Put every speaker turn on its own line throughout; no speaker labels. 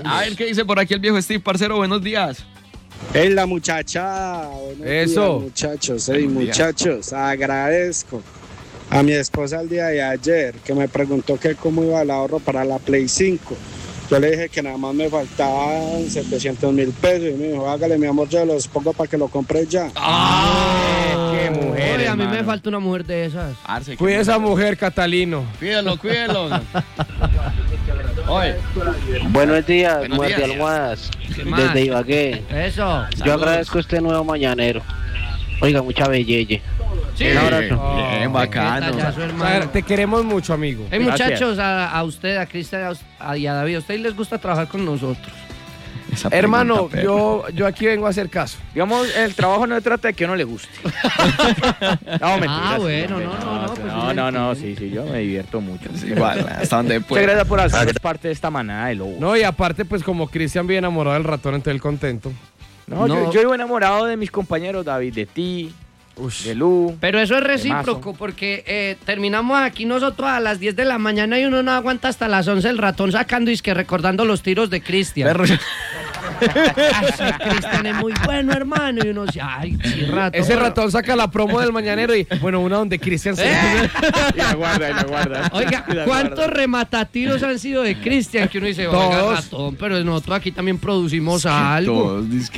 A ver qué dice por aquí el viejo Steve, parcero, buenos días.
Es la muchacha.
Eso.
Días, muchachos, muchachos, agradezco a mi esposa el día de ayer que me preguntó que cómo iba el ahorro para la Play 5. Yo le dije que nada más me faltaban 700.000 pesos y me dijo, hágale mi amor, yo los pongo para que lo compre ya.
¡Qué mujer!
Oye, a mí me falta una mujer de esas.
Cuida esa mujer, Catalino.
Cuídalo. Oye.
Buenos días, muerte almohadas. Desde Ibagué.
Eso.
Yo agradezco este nuevo mañanero. Oiga, mucha belleye.
Sí.
Un abrazo.
Bien bacano.
Te queremos mucho, amigo.
Hey, muchachos, a usted, a Cristian y a David, ¿a ustedes les gusta trabajar con nosotros?
Hermano, yo aquí vengo a hacer caso.
Digamos, el trabajo no se trata de que uno le guste. No, mentiras.
Ah, bueno, no.
No, sí, yo me divierto mucho.
Sí, igual, hasta donde
Muchas
pueda.
gracias por hacer parte de esta manada de lobos.
No, y aparte, pues como Cristian viene enamorado del ratón, entonces él contento.
No. Yo vivo enamorado de mis compañeros, David, de ti, de Lu.
Pero eso es recíproco, porque terminamos aquí nosotros a las 10 de la mañana y uno no aguanta hasta las 11 el ratón sacando y es que recordando los tiros de Cristian. Cristian es muy bueno, hermano. Y uno dice, ay, sí, ratón.
Ese ratón saca la promo del mañanero y, bueno, una donde Cristian se...
Y la guarda.
Oiga, ¿cuántos rematatiros han sido de Cristian? Que uno dice, oiga, ratón, pero nosotros aquí también producimos algo.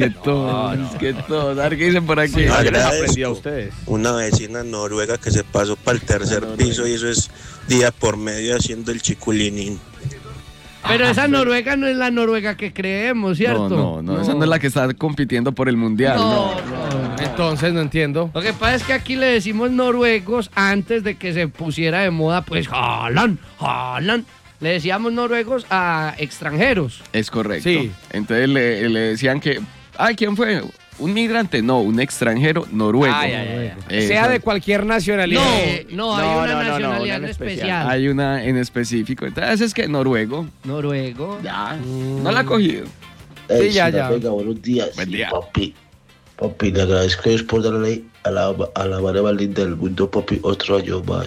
Todos. A ver qué dicen por aquí.
Aprendí a ustedes.
Una vecina noruega que se pasó para el tercer piso y eso es día por medio haciendo el chiculinín.
Pero esa Noruega no es la Noruega que creemos, ¿cierto?
No, esa no es la que está compitiendo por el mundial.
No.
Entonces, no entiendo.
Lo que pasa es que aquí le decimos noruegos antes de que se pusiera de moda, pues, Haaland. Le decíamos noruegos a extranjeros.
Es correcto.
Sí.
Entonces le decían que, ¿quién fue? ¿Un migrante? No, un extranjero noruego.
Sea de cualquier nacionalidad.
No, hay una nacionalidad en especial.
Hay una en específico. Entonces es que noruego.
Noruego.
Ya. No la ha cogido.
Sí, ya.
Venga, buenos días.
Buen día.
Papi, le agradezco por darle a la manera más linda del mundo, papi, otro año más.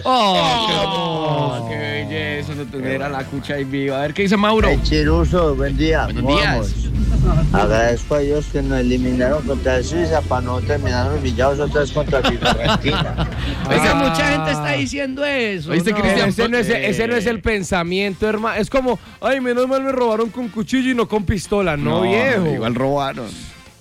Qué belleza de tener a la cucha ahí viva. A ver qué dice Mauro.
Chiruso, buen día.
Buenos días.
Agradezco a Dios que nos eliminaron contra Suiza para no terminar humillados otra vez contra Argentina.
Oiga, mucha gente está diciendo eso.
¿Oíste, Cristian?
Ese no es el pensamiento, hermano. Es como, ay, menos mal me robaron con cuchillo y no con pistola. No, viejo.
Igual robaron.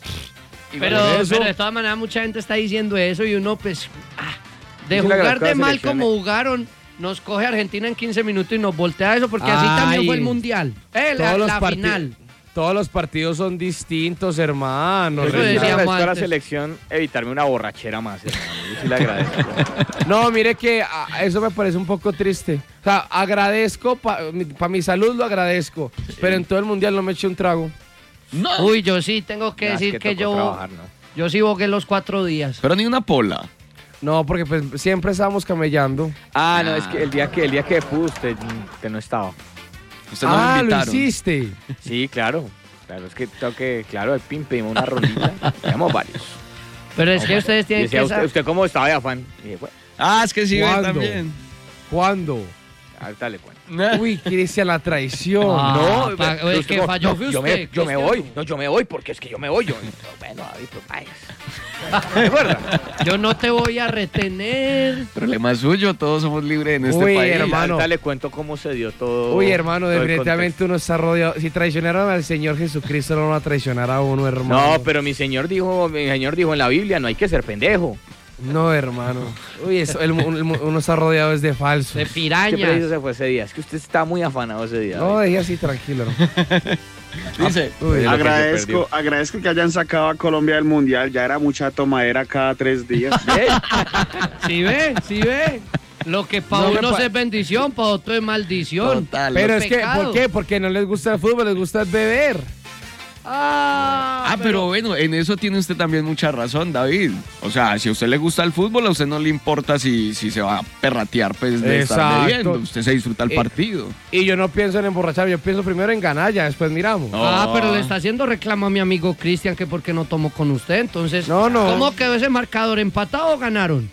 Pero de todas maneras mucha gente está diciendo eso y uno pues de
Sí,
jugar
la
de mal
selección,
como jugaron, nos coge Argentina en 15 minutos y nos voltea eso porque así también fue el mundial. La final.
Todos los partidos son distintos, hermano.
Eso
Yo le
decíamos
agradezco a la
antes.
selección evitarme una borrachera más, hermano. Yo sí le agradezco.
No, mire que eso me parece un poco triste. O sea, agradezco, para mi salud lo agradezco, pero en todo el mundial no me eché un trago.
No.
Uy, yo sí tengo que decir que
tocó trabajar, ¿no?
yo sí bogué los 4 días.
Pero ni una pola.
No, porque pues siempre estábamos camellando.
No, es que el día que pudo usted no estaba.
Usted no me
Lo
invitaron.
hiciste.
Sí, claro. Claro, es que tengo que, el pimpe, una rolita. Tenemos varios.
Pero es que ustedes tienen
Decía
que saber.
usted cómo estaba de afán. Y dije, bueno,
Es que sí, ve
¿Cuándo?
también.
¿Cuándo?
ahorita le cuento.
Uy, Cristian, la traición.
El que falló fue usted.
Yo me voy. No, yo me voy porque es que yo me voy. Bueno, David, pues vayas. ¿De acuerdo?
Yo no te voy a retener.
Problema suyo, todos somos libres en este
Uy,
país.
hermano.
Ahorita le cuento cómo se dio todo.
Uy, hermano,
todo el
definitivamente uno está rodeado. Si traicionaron al Señor Jesucristo, no van a traicionar a uno, hermano.
No, pero mi señor dijo en la Biblia, no hay que ser pendejo.
No, hermano. Uy, uno está rodeado es de falso.
De
¿Qué
pirañas.
preciso se fue ese día? Es que usted está muy afanado ese día.
No, deje así tranquilo.
Dice,
Uy,
Agradezco que hayan sacado a Colombia del mundial. Ya era mucha tomadera cada 3 días.
¿Sí ve? Lo que para unos es bendición, para otros es maldición.
Total.
pero
los
es que,
pecados.
¿por qué? Porque no les gusta el fútbol, les gusta el beber.
Pero bueno, en eso tiene usted también mucha razón, David. O sea, si a usted le gusta el fútbol, a usted no le importa si se va a perratear pues, de estar
Exacto.
bebiendo. Usted se disfruta el partido.
Y yo no pienso en emborracharme, yo pienso primero en ganar, ya después miramos.
Pero le está haciendo reclamo a mi amigo Cristian que por qué no tomó con usted. Entonces,
No.
¿cómo quedó ese marcador? ¿Empatado o ganaron?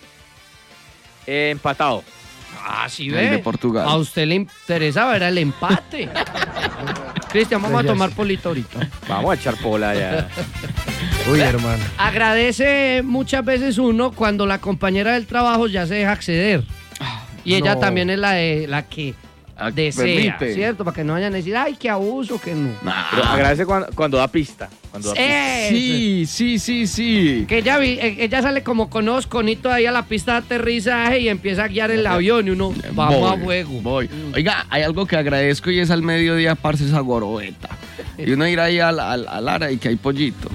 Empatado.
Sí
El
ve.
de Portugal.
A usted le interesaba, era el empate. Cristian, vamos a tomar polito ahorita.
Vamos a echar pola ya.
Uy, hermano.
Agradece muchas veces uno cuando la compañera del trabajo ya se deja acceder. Y ella también es la que desea,
permite.
¿cierto? Para que no vayan a decir, ay, qué abuso, que no.
Pero agradece cuando da pista.
Sí.
Que ella sale como con unos conitos ahí a la pista de aterrizaje y empieza a guiar el avión y uno, vamos a fuego.
Voy. Oiga, hay algo que agradezco y es al mediodía, parce, esa gorobeta. Y uno ir ahí al Ara y que hay pollito.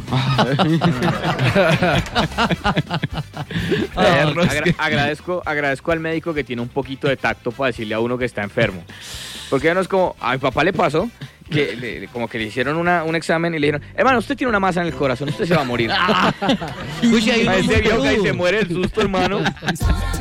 Agradezco al médico que tiene un poquito de tacto para decirle a uno que está enfermo. Porque ya no es como, a mi papá le pasó que como que le hicieron un examen y le dijeron, hermano, usted tiene una masa en el corazón, usted se va a morir.
Uy, si hay
Ese viejo que ahí se muere el susto, hermano.